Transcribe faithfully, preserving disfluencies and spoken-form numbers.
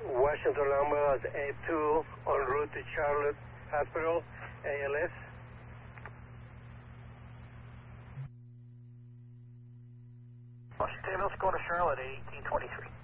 Washington Ambulance A two en route to Charlotte Hospital, A L S. Washington Ambulance going to Charlotte, eighteen twenty-three.